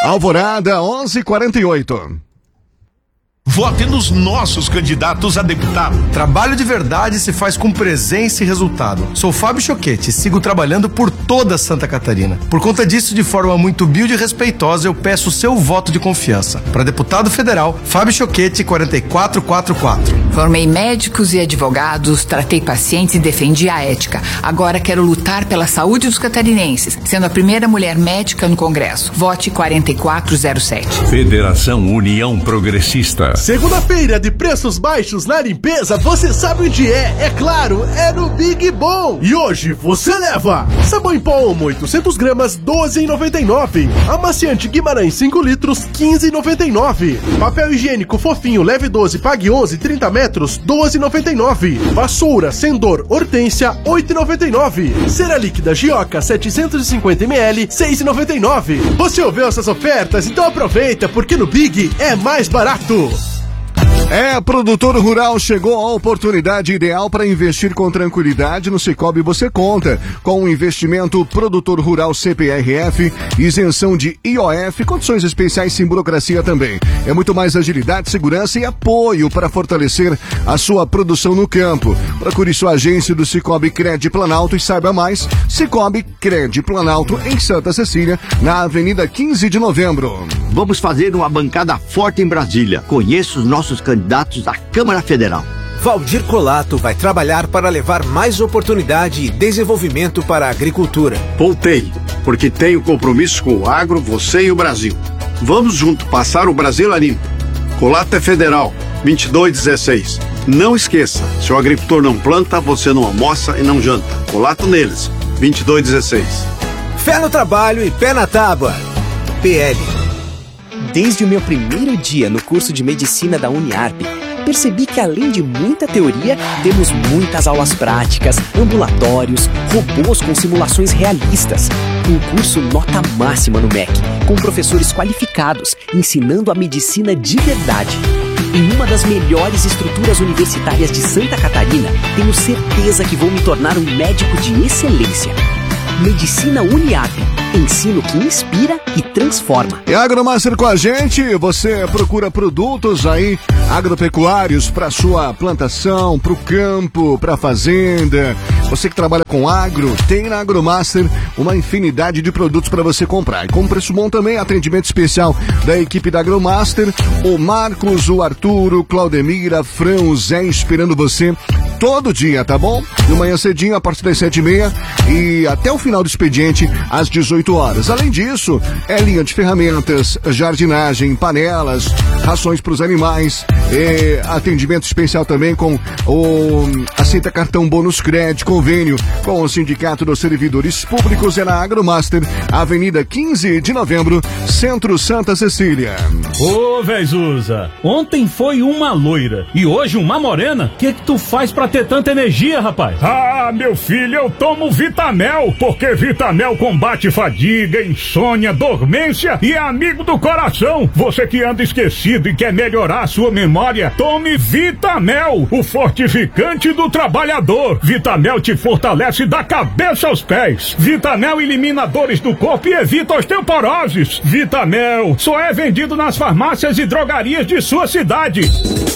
Alvorada, 11h48. Vote nos nossos candidatos a deputado. Trabalho de verdade se faz com presença e resultado. Sou Fábio Choquete e sigo trabalhando por toda Santa Catarina. Por conta disso, de forma muito humilde e respeitosa, eu peço o seu voto de confiança. Para deputado federal, Fábio Choquete, 4444. Formei médicos e advogados, tratei pacientes e defendi a ética. Agora quero lutar pela saúde dos catarinenses, sendo a primeira mulher médica no Congresso. Vote 4407. Federação União Progressista. Segunda-feira de preços baixos na limpeza, você sabe onde é claro, é no Big Bom. E hoje você leva sabão em pó Omo 800 gramas, 12,99. Amaciante Guimarães 5 litros, 15,99. Papel higiênico fofinho, leve 12, pague 11, 30 metros, 12,99. Vassoura Sendor Hortência, 8,99. Cera líquida Gioca 750 ml, 6,99. Você ouviu essas ofertas? Então aproveita, porque no Big é mais barato. Produtor rural, chegou a oportunidade ideal para investir com tranquilidade. No Sicoob você conta com o investimento Produtor Rural CPRF, isenção de IOF, condições especiais sem burocracia também. É muito mais agilidade, segurança e apoio para fortalecer a sua produção no campo. Procure sua agência do Sicoob Cred Planalto e saiba mais. Sicoob Cred Planalto em Santa Cecília, na Avenida 15 de Novembro. Vamos fazer uma bancada forte em Brasília. Conheça os nossos candidatos à Câmara Federal. Valdir Colato vai trabalhar para levar mais oportunidade e desenvolvimento para a agricultura. Voltei, porque tenho compromisso com o agro, você e o Brasil. Vamos junto passar o Brasil a limpo. Colato é federal, 2216. Não esqueça, se o agricultor não planta, você não almoça e não janta. Colato neles, 2216. Fé no trabalho e pé na tábua. PL. Desde o meu primeiro dia no curso de medicina da Uniarp, percebi que além de muita teoria, temos muitas aulas práticas, ambulatórios, robôs com simulações realistas. Um curso nota máxima no MEC, com professores qualificados, ensinando a medicina de verdade. Em uma das melhores estruturas universitárias de Santa Catarina, tenho certeza que vou me tornar um médico de excelência. Medicina Uniarp. Ensino que inspira e transforma. E Agromaster com a gente, você procura produtos aí agropecuários para sua plantação, para o campo, para a fazenda. Você que trabalha com agro, tem na Agromaster uma infinidade de produtos para você comprar. E com preço bom também, atendimento especial da equipe da Agromaster, o Marcos, o Arturo, o Claudemir, a Fran, o Zé esperando você todo dia, tá bom? De manhã cedinho, a partir das 7h30 e até o final do expediente, às 18 horas. Além disso, é linha de ferramentas, jardinagem, panelas, rações para os animais, atendimento especial também com o aceita cartão bônus crédito, convênio com o Sindicato dos Servidores Públicos, é na Agromaster, Avenida 15 de Novembro, Centro Santa Cecília. Ô, Vezusa, ontem foi uma loira e hoje uma morena. O que tu faz pra ter tanta energia, rapaz? Ah, meu filho, eu tomo Vitamel, porque Vitamel combate fadiga, insônia, dormência e é amigo do coração. Você que anda esquecido e quer melhorar a sua memória, tome Vitamel, o fortificante do trabalhador. Vitamel te fortalece da cabeça aos pés. Vitamel elimina dores do corpo e evita osteoporoses. Vitamel só é vendido nas farmácias e drogarias de sua cidade.